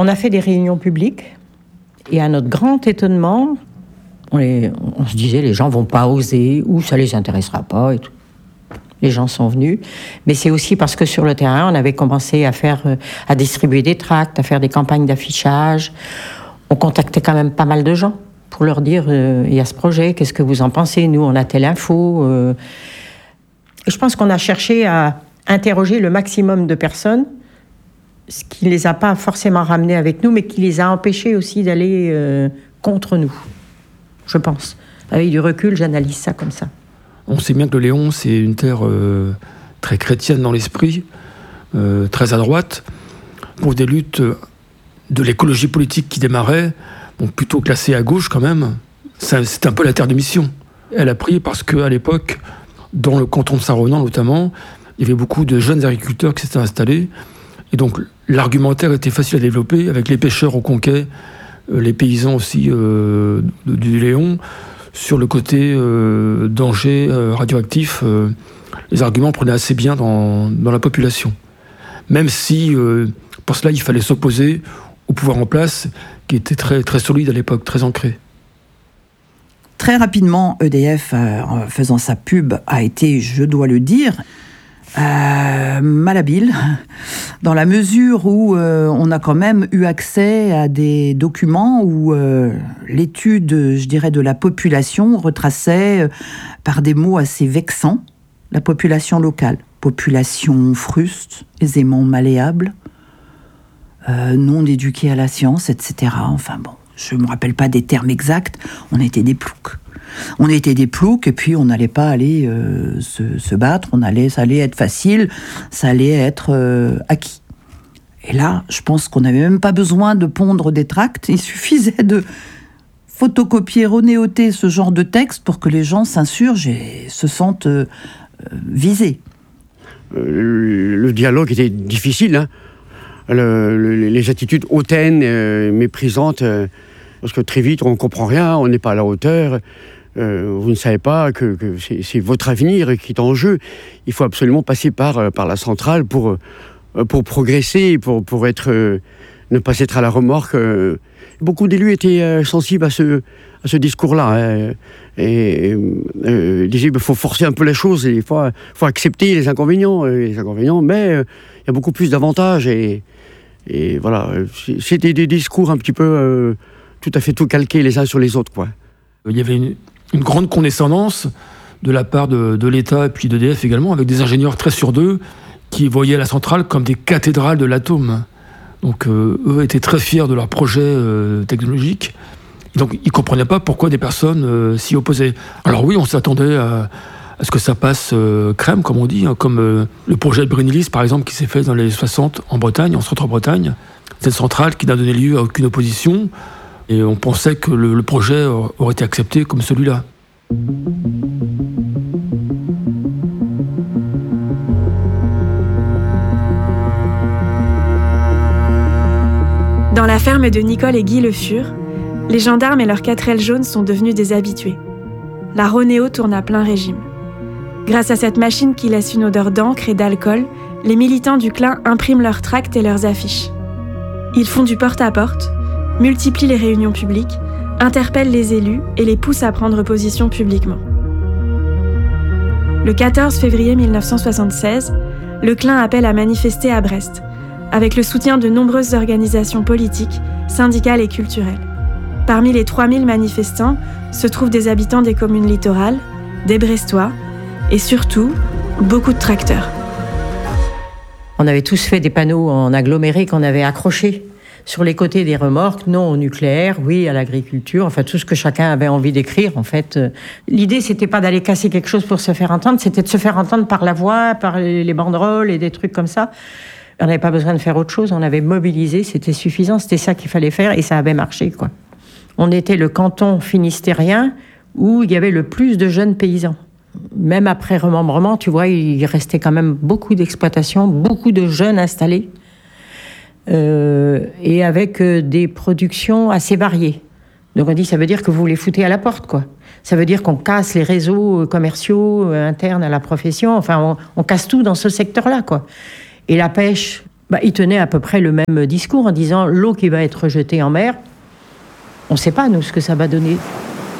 On a fait des réunions publiques et à notre grand étonnement, on se disait les gens vont pas oser ou ça les intéressera pas et tout. Les gens sont venus, mais c'est aussi parce que sur le terrain, on avait commencé à distribuer des tracts, à faire des campagnes d'affichage. On contactait quand même pas mal de gens pour leur dire il y a ce projet, qu'est-ce que vous en pensez ? Nous, on a telle info. Je pense qu'on a cherché à interroger le maximum de personnes, ce qui ne les a pas forcément ramenés avec nous, mais qui les a empêchés aussi d'aller contre nous, je pense. Avec du recul, j'analyse ça comme ça. On sait bien que le Léon, c'est une terre très chrétienne dans l'esprit, très à droite, pour des luttes de l'écologie politique qui démarrait, bon, plutôt classée à gauche quand même. C'est un peu la terre de mission. Elle a pris parce qu'à l'époque, dans le canton de Saint-Ronan notamment, il y avait beaucoup de jeunes agriculteurs qui s'étaient installés. Et donc l'argumentaire était facile à développer avec les pêcheurs au Conquet, les paysans aussi du Léon. Sur le côté danger radioactif, les arguments prenaient assez bien dans la population. Même si, pour cela, il fallait s'opposer au pouvoir en place, qui était très, très solide à l'époque, très ancré. Très rapidement, EDF, en faisant sa pub, a été, je dois le dire, malhabile, dans la mesure où on a quand même eu accès à des documents où l'étude, je dirais, de la population retraçait par des mots assez vexants la population locale. Population fruste, aisément malléable, non éduquée à la science, etc. Enfin bon, je ne me rappelle pas des termes exacts, on était des ploucs. On était des ploucs et puis on n'allait pas aller se battre, ça allait être facile, ça allait être acquis. Et là, je pense qu'on n'avait même pas besoin de pondre des tracts, il suffisait de photocopier, renéoter ce genre de texte pour que les gens s'insurgent et se sentent visés. Le dialogue était difficile, hein. Les attitudes hautaines, méprisantes, parce que très vite on ne comprend rien, on n'est pas à la hauteur. Vous ne savez pas que c'est votre avenir qui est en jeu. Il faut absolument passer par la centrale pour progresser, pour ne pas être à la remorque. Beaucoup d'élus étaient sensibles à ce discours-là. Hein, et disaient qu'il faut forcer un peu les choses, il faut accepter les inconvénients, mais il y a beaucoup plus d'avantages. Et voilà, c'était des discours un petit peu tout à fait tout calqués les uns sur les autres, quoi. Il y avait une grande condescendance de la part de l'État et puis d'EDF également, avec des ingénieurs très sur d'eux qui voyaient la centrale comme des cathédrales de l'atome. Donc eux étaient très fiers de leur projet technologique. Et donc ils ne comprenaient pas pourquoi des personnes s'y opposaient. Alors oui, on s'attendait à ce que ça passe crème, comme on dit, hein, comme le projet de Brennilis, par exemple, qui s'est fait dans les 60 en Bretagne, en centre-Bretagne. Cette centrale qui n'a donné lieu à aucune opposition. Et on pensait que le projet aurait été accepté comme celui-là. Dans la ferme de Nicole et Guy Le Fur, les gendarmes et leurs 4L jaunes sont devenus des habitués. La Ronéo tourne à plein régime. Grâce à cette machine qui laisse une odeur d'encre et d'alcool, les militants du Clin impriment leurs tracts et leurs affiches. Ils font du porte-à-porte, multiplient les réunions publiques, interpellent les élus et les poussent à prendre position publiquement. Le 14 février 1976, le Clin appelle à manifester à Brest, avec le soutien de nombreuses organisations politiques, syndicales et culturelles. Parmi les 3000 manifestants se trouvent des habitants des communes littorales, des Brestois et surtout, beaucoup de tracteurs. On avait tous fait des panneaux en aggloméré qu'on avait accrochés sur les côtés des remorques, non au nucléaire, oui à l'agriculture, enfin tout ce que chacun avait envie d'écrire en fait. L'idée c'était pas d'aller casser quelque chose pour se faire entendre, c'était de se faire entendre par la voix, par les banderoles et des trucs comme ça. On n'avait pas besoin de faire autre chose, on avait mobilisé, c'était suffisant, c'était ça qu'il fallait faire et ça avait marché, quoi. On était le canton finistérien où il y avait le plus de jeunes paysans. Même après remembrement, tu vois, il restait quand même beaucoup d'exploitations, beaucoup de jeunes installés. Et avec des productions assez variées. Donc on dit, ça veut dire que vous les foutez à la porte, quoi. Ça veut dire qu'on casse les réseaux commerciaux internes à la profession. Enfin, on casse tout dans ce secteur-là, quoi. Et la pêche, Il tenait à peu près le même discours en disant l'eau qui va être jetée en mer, on ne sait pas, nous, ce que ça va donner.